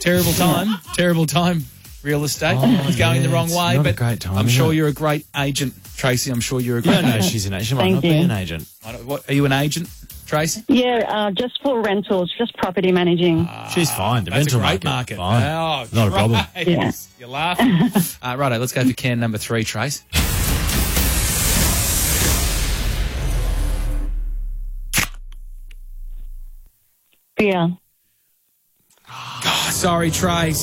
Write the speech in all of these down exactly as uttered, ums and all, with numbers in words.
Terrible time. Terrible time. Real estate. Oh, it's going yeah, the wrong it's way, not a but great time, I'm is sure it? you're a great agent, Tracy. I'm sure you're a great You don't know agent. she's an agent. She might Thank not be you. an agent. I don't- What, are you an agent, Tracy? Yeah, uh, just for rentals, just property managing. She's fine. The That's rental a great market, market. fine. Oh, Not a problem. Trace. Yeah. You're laughing. uh, righto, let's go for can number three, Trace. Yeah. Oh, sorry, Trace.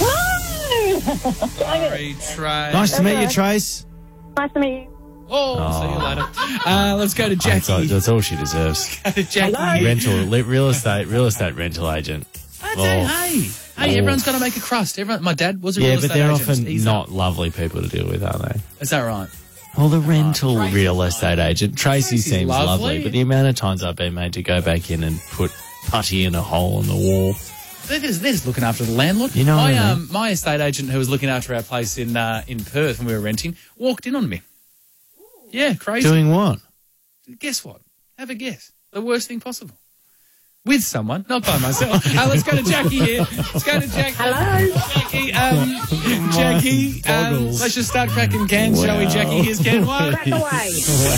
Sorry, Trace. Nice to meet you, Trace. Nice to meet you. Oh, see you later. Uh, let's go to That's all, Jackie. that's all she deserves. Go to Jackie. Hello? Rental, li- real estate, real estate rental agent. Hey, Oh. hey, hey, everyone's got to make a crust. Everyone, my dad was a Yeah, real but estate they're agent. often He's not lovely people to deal with, are they? Is that right? Well, the rental real estate agent, Tracy Tracy's seems lovely. lovely. but the amount of times I've been made to go back in and put putty in a hole in the wall. They're just, they're just looking after the landlord. You know my, what I mean? um, my estate agent who was looking after our place in uh, in Perth when we were renting walked in on me. Yeah, crazy. Doing what? Guess what? Have a guess. The worst thing possible. With someone, not by myself. uh, let's go to Jackie here. Let's go to Jackie. Hello. Jackie, um, Jackie, um, boggles. let's just start cracking cans, shall we, Wow. Jackie? Here's can one. Crack away.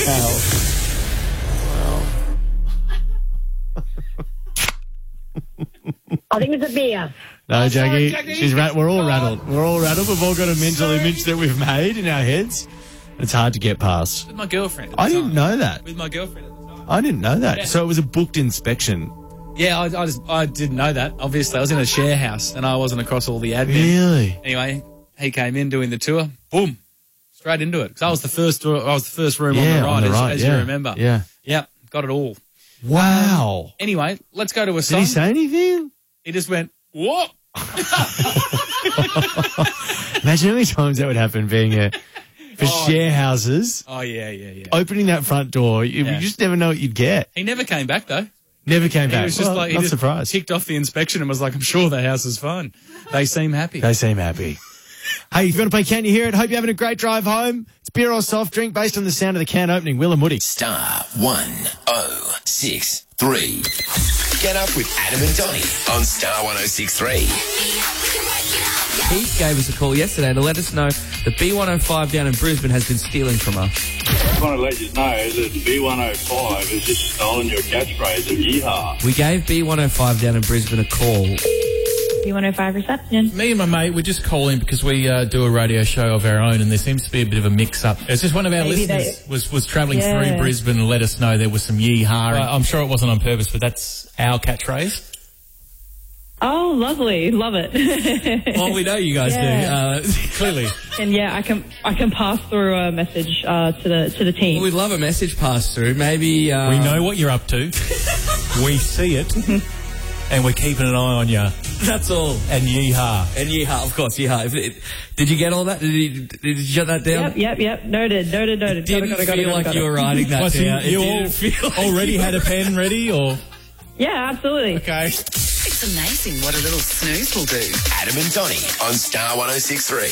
I think it's a beer. No, Jackie, Jackie. she's rat- we're all Oh. rattled. We're all rattled. We've all got a mental Sorry. image that we've made in our heads. It's hard to get past. With my girlfriend. At the I didn't time. know that. With my girlfriend at the time. I didn't know that. Yeah. So it was a booked inspection. Yeah, I, I just I didn't know that. Obviously, I was in a share house and I wasn't across all the admin. Really? Anyway, he came in doing the tour. Boom, straight into it. Because I was the first. I was the first room on Yeah, the right, on the as, right, as yeah. you remember. Yeah. Yep, got it all. Wow. Anyway, let's go to a Did song. he say anything? He just went, what? Imagine how many times that would happen being a for Oh, share houses. Oh yeah, yeah, yeah. Opening that front door, you, Yeah. you just never know what you'd get. He never came back though. Never came He back. was just Well, like he not just surprised. ticked off the inspection and was like, I'm sure the house is fine. They seem happy. They seem happy. Hey, if you want to play Can You Hear It, hope you're having a great drive home. It's beer or soft drink based on the sound of the can opening. Will and Woody. Star one oh six three. Get up with Adam and Donny on Star one oh six three. Pete gave us a call yesterday to let us know the B one oh five down in Brisbane has been stealing from us. I just want to let you know that B one oh five has just stolen your catchphrase of yeehaw. We gave B one oh five down in Brisbane a call. B one oh five reception. Me and my mate, we're just calling because we uh, do a radio show of our own and there seems to be a bit of a mix-up. It's just one of our Maybe listeners they- was, was travelling Yeah. through Brisbane and let us know there was some yeehaw. Uh, I'm sure it wasn't on purpose, but that's our catchphrase. Oh, lovely. Love it. Well, we know you guys Yeah. do, uh, clearly. And yeah, I can I can pass through a message uh, to the to the team. We'd love a message pass through. Maybe uh, We know what you're up to. We see it. And we're keeping an eye on you. that's all. And yeehaw. And yeehaw, of course, yeehaw. If it, did you get all that? Did you, did you jot that down? Yep, yep, yep. Noted, noted, noted. Didn't Got it, got it, feel got it, like got you it. were writing that Well, so down. It you didn't all feel like already had a pen ready, or...? Yeah, absolutely. Okay. It's amazing what a little snooze will do. Adam and Donny on Star one oh six three.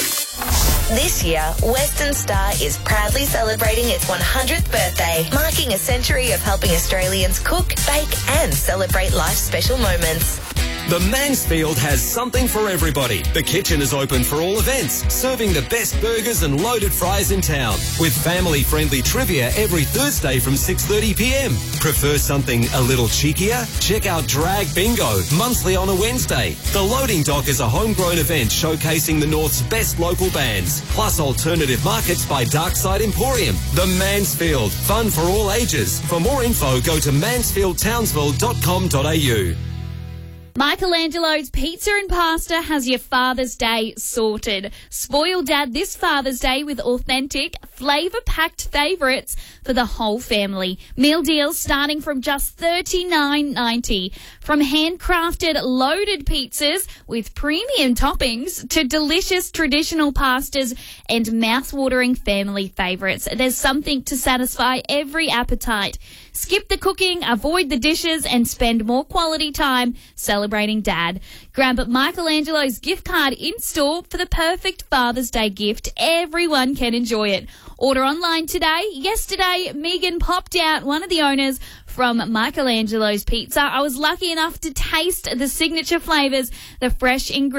This year, Western Star is proudly celebrating its one hundredth birthday, marking a century of helping Australians cook, bake and celebrate life's special moments. The Mansfield has something for everybody. The kitchen is open for all events, serving the best burgers and loaded fries in town, with family-friendly trivia every Thursday from six thirty p m. Prefer something a little cheekier? Check out Drag Bingo, monthly on a Wednesday. The Loading Dock is a homegrown event showcasing the North's best local bands, plus alternative markets by Darkside Emporium. The Mansfield, fun for all ages. For more info, go to mansfield townsville dot com dot a u. Michelangelo's Pizza and Pasta has your Father's Day sorted. Spoil Dad this Father's Day with authentic, flavour-packed favourites for the whole family. Meal deals starting from just thirty-nine ninety. From handcrafted loaded pizzas with premium toppings to delicious traditional pastas and mouth-watering family favourites. There's something to satisfy every appetite. Skip the cooking, avoid the dishes, and spend more quality time celebrating Dad. Grab Michelangelo's gift card in-store for the perfect Father's Day gift. Everyone can enjoy it. Order online today. Yesterday, Megan popped out, one of the owners, from Michelangelo's Pizza. I was lucky enough to taste the signature flavours, the fresh ingredients.